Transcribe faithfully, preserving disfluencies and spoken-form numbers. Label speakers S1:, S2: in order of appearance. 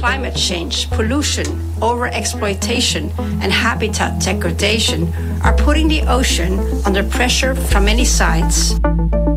S1: climate change, pollution, overexploitation, and habitat degradation are putting the ocean under pressure from many sides.